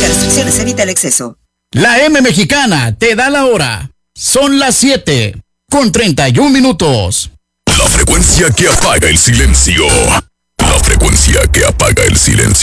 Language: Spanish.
restricciones, evita el exceso. La M Mexicana te da la hora. Son las 7:31. La frecuencia que apaga el silencio. La frecuencia que apaga el silencio.